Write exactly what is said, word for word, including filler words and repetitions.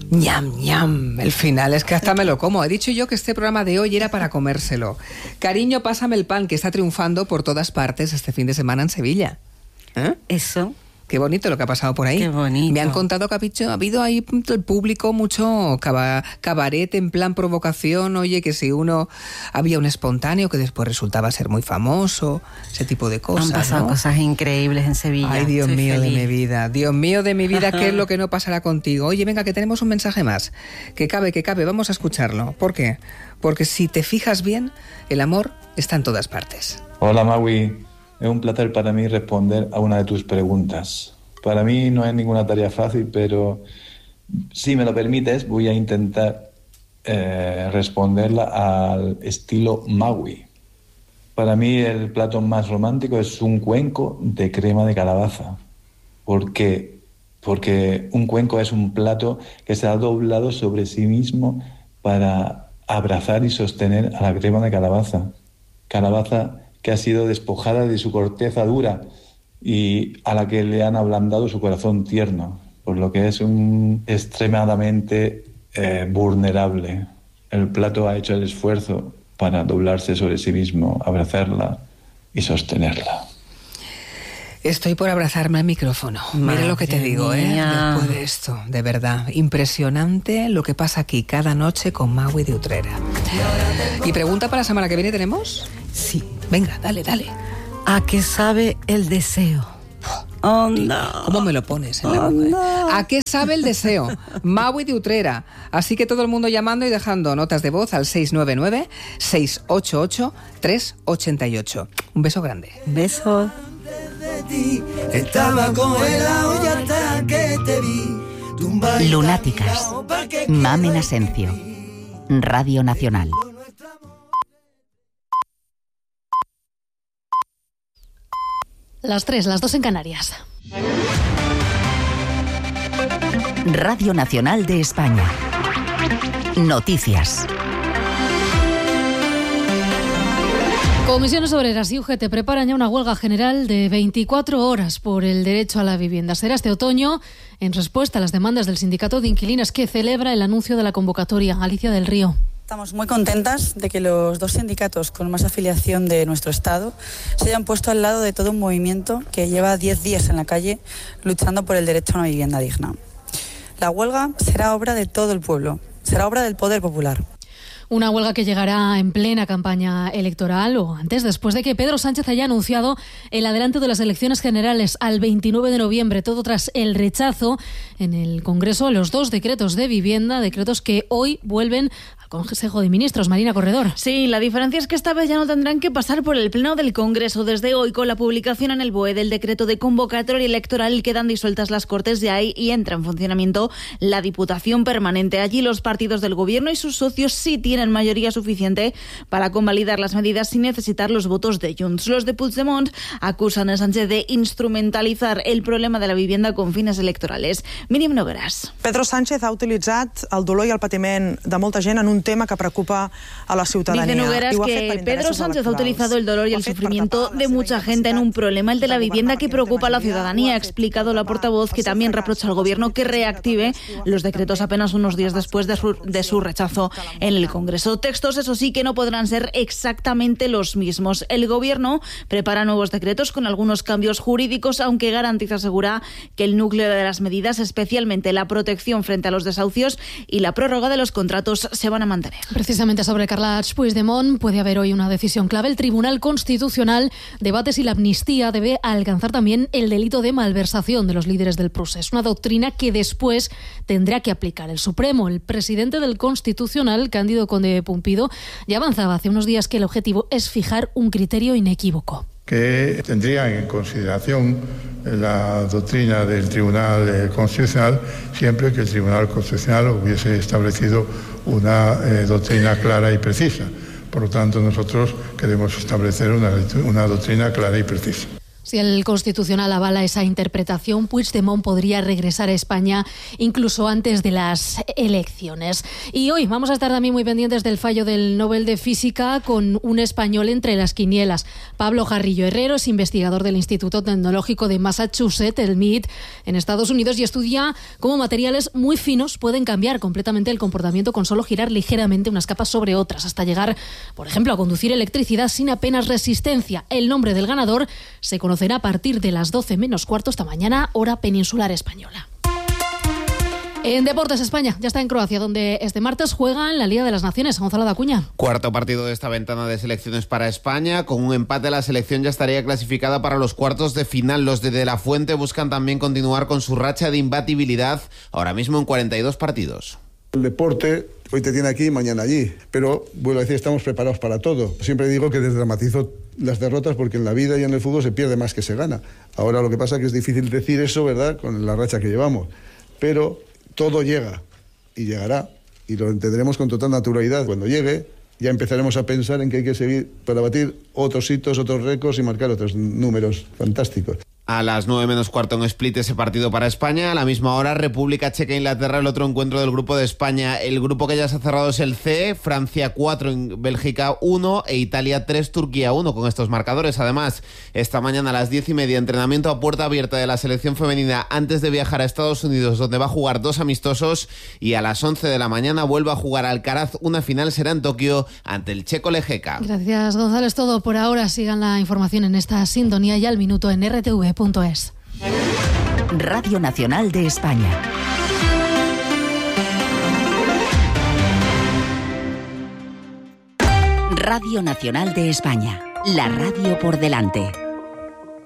ñam, ñam. El final es que hasta me lo como. He dicho yo que este programa de hoy era para comérselo. Cariño, pásame el pan, que está triunfando por todas partes este fin de semana en Sevilla. ¿Eh? Eso. Qué bonito lo que ha pasado por ahí. Qué bonito. Me han contado que ha habido, ha habido ahí el público mucho caba, cabaret en plan provocación. Oye, que si uno había un espontáneo que después resultaba ser muy famoso, ese tipo de cosas. Han pasado, ¿no?, cosas increíbles en Sevilla. Ay, Dios Soy mío feliz. de mi vida. Dios mío de mi vida, ¿qué es lo que no pasará contigo? Oye, venga, que tenemos un mensaje más. Que cabe, que cabe, vamos a escucharlo. ¿Por qué? Porque si te fijas bien, el amor está en todas partes. Hola, Maui. Es un placer para mí responder a una de tus preguntas. Para mí no es ninguna tarea fácil, pero si me lo permites, voy a intentar eh, responderla al estilo Maui. Para mí el plato más romántico es un cuenco de crema de calabaza. ¿Por qué? Porque un cuenco es un plato que se ha doblado sobre sí mismo para abrazar y sostener a la crema de calabaza. Calabaza que ha sido despojada de su corteza dura y a la que le han ablandado su corazón tierno, por lo que es un extremadamente eh, vulnerable. El plato ha hecho el esfuerzo para doblarse sobre sí mismo, abrazarla y sostenerla. Estoy por abrazarme al micrófono. Mira lo que te digo, ¿eh? mía. Después de esto, de verdad. Impresionante lo que pasa aquí cada noche con Maui de Utrera. ¿Y pregunta para la semana que viene tenemos? Sí. Venga, dale, dale. ¿A qué sabe el deseo? Onda. ¿Cómo me lo pones en la boca, eh? ¿A qué sabe el deseo? Maui de Utrera. Así que todo el mundo llamando y dejando notas de voz al seis nueve nueve, seis ocho ocho, tres ocho ocho. Un beso grande. Besos. Estaba congelado y hasta que te vi. Lunáticas. Mamen Asencio. Radio Nacional. Las tres, las dos en Canarias. Radio Nacional de España. Noticias. Comisiones Obreras y U G T preparan ya una huelga general de veinticuatro horas por el derecho a la vivienda. Será este otoño en respuesta a las demandas del Sindicato de Inquilinas, que celebra el anuncio de la convocatoria. Alicia del Río. Estamos muy contentas de que los dos sindicatos con más afiliación de nuestro Estado se hayan puesto al lado de todo un movimiento que lleva diez días en la calle luchando por el derecho a una vivienda digna. La huelga será obra de todo el pueblo, será obra del poder popular. Una huelga que llegará en plena campaña electoral o antes, después de que Pedro Sánchez haya anunciado el adelanto de las elecciones generales al veintinueve de noviembre, todo tras el rechazo en el Congreso a los dos decretos de vivienda, decretos que hoy vuelven al Consejo de Ministros. Marina Corredor. Sí, la diferencia es que esta vez ya no tendrán que pasar por el Pleno del Congreso. Desde hoy, con la publicación en el B O E del decreto de convocatoria electoral, quedan disueltas las Cortes de ahí y entra en funcionamiento la Diputación Permanente. Allí los partidos del Gobierno y sus socios sí tienen mayoría suficiente para convalidar las medidas sin necesitar los votos de Junts. Los de Puigdemont acusan a Sánchez de instrumentalizar el problema de la vivienda con fines electorales. Mínim Nogueras. Pedro Sánchez ha utilitzat el dolor i el patiment de molta gent en un tema que preocupa a la ciutadania. Dice Nogueras que Pedro Sánchez ha utilizado el dolor y el sufrimiento de mucha gente en un problema, el de la vivienda, que preocupa a la ciudadanía. Ha explicado la portavoz, que también reprocha al Gobierno que reactive los decretos apenas unos días después de su, de su rechazo en el Congreso. Textos, eso sí, que no podrán ser exactamente los mismos. El Gobierno prepara nuevos decretos con algunos cambios jurídicos, aunque garantiza, asegura, que el núcleo de las medidas, especialmente la protección frente a los desahucios y la prórroga de los contratos, se van a mantener. Precisamente sobre Carles Puigdemont puede haber hoy una decisión clave. El Tribunal Constitucional debate si la amnistía debe alcanzar también el delito de malversación de los líderes del procés, una doctrina que después tendrá que aplicar el Supremo. El presidente del Constitucional, Cándido Conde Pumpido, ya avanzaba hace unos días que el objetivo es fijar un criterio inequívoco. Que tendría en consideración la doctrina del Tribunal Constitucional siempre que el Tribunal Constitucional hubiese establecido una eh, doctrina clara y precisa. Por lo tanto, nosotros queremos establecer una, una doctrina clara y precisa. Si el Constitucional avala esa interpretación, Puigdemont podría regresar a España incluso antes de las elecciones. Y hoy vamos a estar también muy pendientes del fallo del Nobel de Física con un español entre las quinielas. Pablo Jarrillo Herrero es investigador del Instituto Tecnológico de Massachusetts, el M I T, en Estados Unidos, y estudia cómo materiales muy finos pueden cambiar completamente el comportamiento con solo girar ligeramente unas capas sobre otras, hasta llegar, por ejemplo, a conducir electricidad sin apenas resistencia. El nombre del ganador se conoce será a partir de las doce menos cuarto esta mañana, hora peninsular española. En Deportes, España ya está en Croacia, donde este martes juega en la Liga de las Naciones. Gonzalo de Acuña. Cuarto partido de esta ventana de selecciones para España. Con un empate, la selección ya estaría clasificada para los cuartos de final. Los de De La Fuente buscan también continuar con su racha de imbatibilidad, ahora mismo en cuarenta y dos partidos. El deporte hoy te tiene aquí y mañana allí, pero vuelvo a decir, estamos preparados para todo. Siempre digo que desdramatizo las derrotas porque en la vida y en el fútbol se pierde más que se gana. Ahora lo que pasa es que es difícil decir eso, ¿verdad?, con la racha que llevamos, pero todo llega y llegará y lo entenderemos con total naturalidad. Cuando llegue ya empezaremos a pensar en que hay que seguir para batir otros hitos, otros récords y marcar otros números fantásticos. A las nueve menos cuarto en Split ese partido para España. A la misma hora, República Checa e Inglaterra, el otro encuentro del grupo de España. El grupo que ya se ha cerrado es el C, Francia cuatro, Bélgica uno e Italia tres, Turquía uno, con estos marcadores. Además, esta mañana a las diez y media, entrenamiento a puerta abierta de la selección femenina antes de viajar a Estados Unidos, donde va a jugar dos amistosos, y a las once de la mañana vuelve a jugar Alcaraz. Una final será en Tokio ante el checo Lejeka. Gracias, Gonzalo. Es todo por ahora. Sigan la información en esta sintonía y al minuto en R T V punto es. Radio Nacional de España. Radio Nacional de España. La radio por delante.